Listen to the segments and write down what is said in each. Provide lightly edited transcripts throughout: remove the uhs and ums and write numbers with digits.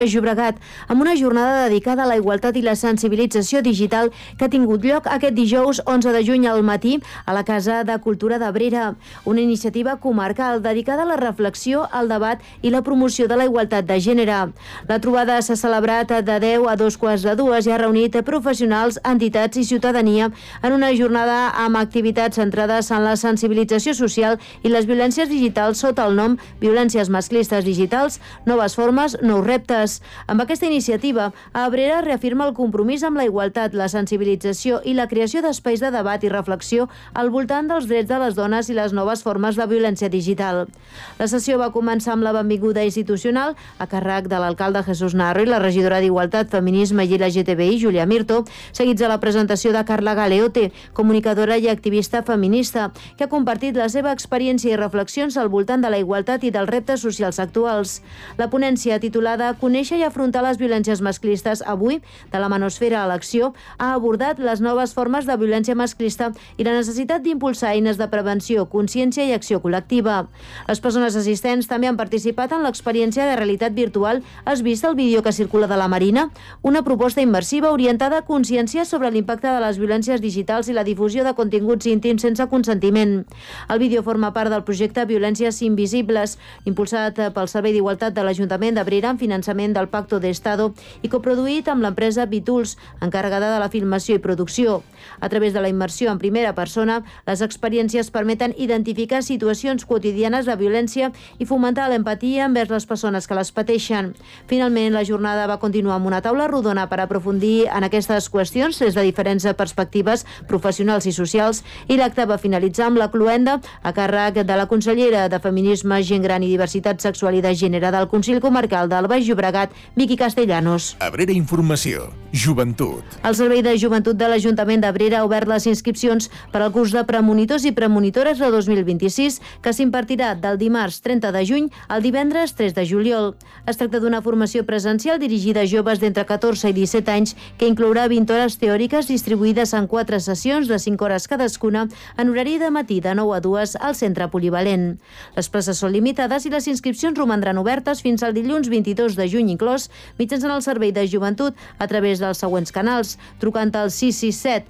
Llobregat, amb una jornada dedicada a la igualtat i la sensibilització digital que ha tingut lloc aquest dijous 11 de juny al matí a la Casa de Cultura d'Abrera, una iniciativa comarcal dedicada a la reflexió, al debat i la promoció de la igualtat de gènere. La trobada s'ha celebrat de 10 a 2:45 i ha reunit professionals, entitats i ciutadania en una jornada amb activitats centrades en la sensibilització social i les violències digitals sota el nom Violències masclistes digitals, noves formes, nous reptes. Amb aquesta iniciativa, Abrera reafirma el compromís amb la igualtat, la sensibilització i la creació d'espais de debat i reflexió al voltant dels drets de les dones i les noves formes de violència digital. La sessió va començar amb la benvinguda institucional a càrrec de l'alcalde Jesús Narro i la regidora d'Igualtat, Feminisme i LGTBI, Júlia Mirto, seguits de la presentació de Carla Galeote, comunicadora i activista feminista, que ha compartit la seva experiència i reflexions al voltant de la igualtat i dels reptes socials actuals. La ponència, titulada Conèixer i afrontar les violències masclistes avui, de la manosfera a l'acció, ha abordat les noves formes de violència masclista i la necessitat d'impulsar eines de prevenció, consciència i acció col·lectiva. Les persones assistents també han participat en l'experiència de realitat virtual Has vist el vídeo que circula de la Marina? Una proposta immersiva orientada a conscienciar sobre l'impacte de les violències digitals i la difusió de continguts íntims sense consentiment. El vídeo forma part del projecte Violències Invisibles, impulsat pel Servei d'Igualtat de l'Ajuntament d'Abrera en finançament del Pacto de Estado i coproduït amb l'empresa Bitools, encarregada de la filmació i producció. A través de la immersió en primera persona, les experiències permeten identificar situacions quotidianes de violència i fomentar l'empatia envers les persones que les pateixen. Finalment, la jornada va continuar amb una taula rodona per aprofundir en aquestes qüestions des de diferents perspectives professionals i socials, i l'acte va finalitzar amb la cloenda a càrrec de la consellera de Feminisme, Gent Gran i Diversitat Sexual i de Gènere del Consell Comarcal del Baix Llobregat, Vicky Castellanos. Abrera Informació, Joventut. El Servei de Joventut de l'Ajuntament d'Abrera ha obert les inscripcions per al curs de premonitors i premonitores de 2026, que s'impartirà del dimarts 30 de juny al divendres 3 de juliol. Es tracta d'una formació presencial dirigida a joves d'entre 14 i 17 anys que inclourà 20 hores teòriques distribuïdes en 4 sessions de 5 hores cadascuna en horari de matí de 9 a 2 al centre polivalent. Les places són limitades i les inscripcions romandran obertes fins al dilluns 22 de juny inclòs, mitjançant el Servei de Joventut a través dels següents canals, trucant al 667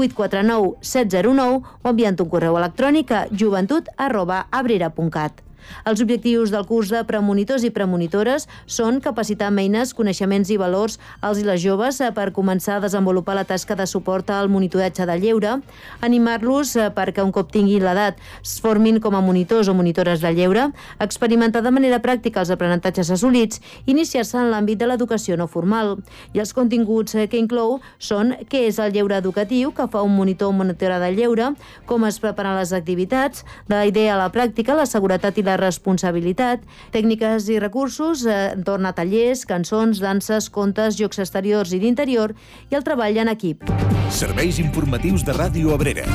849 709 o enviant un correu electrònic a joventut@abrera.cat. Els objectius del curs de premonitors i premonitores són capacitar amb eines, coneixements i valors als i les joves per començar a desenvolupar la tasca de suport al monitoratge de lleure, animar-los perquè un cop tinguin l'edat es formin com a monitors o monitores de lleure, experimentar de manera pràctica els aprenentatges assolits, iniciar-se en l'àmbit de l'educació no formal. I els continguts que inclou són què és el lleure educatiu, que fa un monitor o monitora de lleure, com es preparen les activitats, de la idea a la pràctica, la seguretat i la responsabilitat, tècniques i recursos entorn a tallers, cançons, danses, contes, jocs exteriors i d'interior i el treball en equip. Serveis informatius de Ràdio Abrera.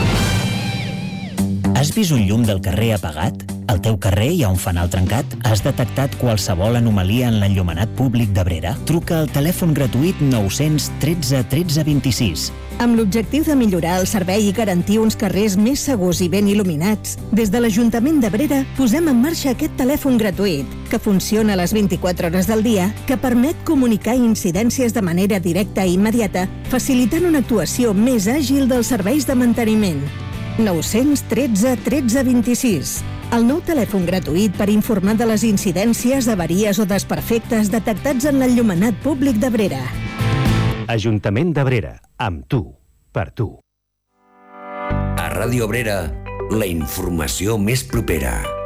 Has vist un llum del carrer apagat? Al teu carrer hi ha un fanal trencat? Has detectat qualsevol anomalia en l'enllumenat públic d'Abrera? Truca al telèfon gratuït 913 13 26. Amb l'objectiu de millorar el servei i garantir uns carrers més segurs i ben il·luminats, des de l'Ajuntament d'Abrera posem en marxa aquest telèfon gratuït, que funciona a les 24 hores del dia, que permet comunicar incidències de manera directa i immediata, facilitant una actuació més àgil dels serveis de manteniment. 913 13 26. El nou telèfon gratuït per informar de les incidències, avaries o desperfectes detectats en l'enllumenat públic d'Abrera. Ajuntament d'Abrera, amb tu, per tu. A Ràdio Abrera, la informació més propera.